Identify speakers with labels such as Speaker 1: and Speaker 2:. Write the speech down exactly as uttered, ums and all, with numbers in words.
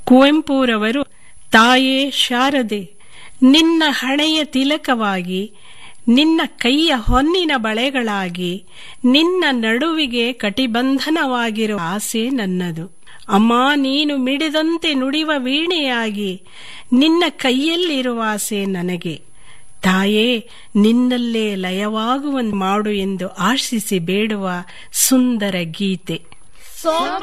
Speaker 1: ಕುವೆಂಪುರವರು ತಾಯೇ ಶಾರದೆ, ನಿನ್ನ ಹಣೆಯ ತಿಲಕವಾಗಿ, ನಿನ್ನ ಕೈಯ ಹೊನ್ನಿನ ಬಳೆಗಳಾಗಿ, ನಿನ್ನ ನಡುವಿಗೆ ಕಟಿಬಂಧನವಾಗಿರುವ ಆಸೆ ನನ್ನದು. ಅಮ್ಮ, ನೀನು ಮಿಡಿದಂತೆ ನುಡಿವ ವೀಣೆಯಾಗಿ, ನಿನ್ನ ಕೈಯಲ್ಲಿರುವ ಆಸೆ ನನಗೆ. ತಾಯೇ, ನಿನ್ನಲ್ಲೇ ಲಯವಾಗುವಂತೆ ಮಾಡು ಎಂದು ಆಶಿಸಿ ಬೇಡುವ ಸುಂದರ ಗೀತೆ.